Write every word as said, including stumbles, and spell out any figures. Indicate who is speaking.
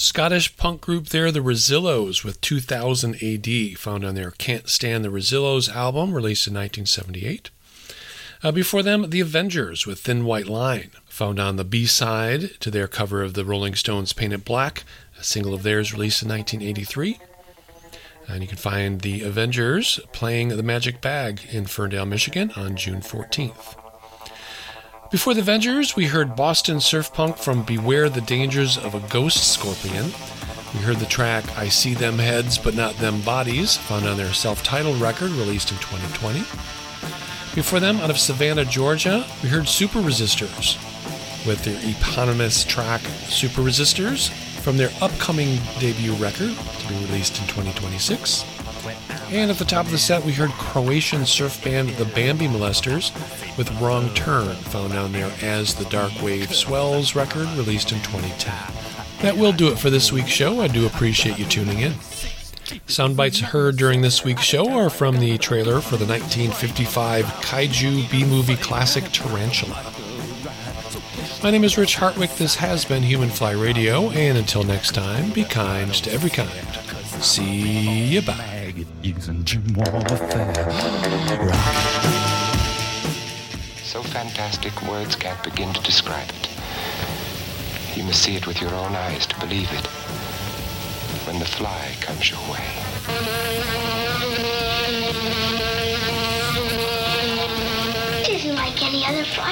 Speaker 1: Scottish punk group there, the Rezillos, with two thousand A D, found on their Can't Stand the Rezillos album, released in nineteen seventy-eight. Uh, before them, the Avengers, with Thin White Line, found on the B-side to their cover of the Rolling Stones' Paint It Black, a single of theirs released in nineteen eighty-three. And you can find the Avengers playing the Magic Bag in Ferndale, Michigan on June fourteenth. Before the Avengers, we heard Boston surf punk from Beware the Dangers of a Ghost Scorpion. We heard the track I See Them Heads But Not Them Bodies, found on their self-titled record released in twenty twenty. Before them, out of Savannah, Georgia, we heard Super Resistors with their eponymous track Super Resistors from their upcoming debut record to be released in twenty twenty-six. And at the top of the set, we heard Croatian surf band The Bambi Molesters with Wrong Turn, found on their As the Dark Wave Swells record, released in twenty ten. That will do it for this week's show. I do appreciate you tuning in. Sound bites heard during this week's show are from the trailer for the nineteen fifty-five Kaiju B-movie classic Tarantula. My name is Rich Hartwick. This has been Human Fly Radio, and until next time, be kind to every kind. See you bye.
Speaker 2: So fantastic, words can't begin to describe it. You must see it with your own eyes to believe it. When the fly comes your way.
Speaker 3: It isn't like any other fly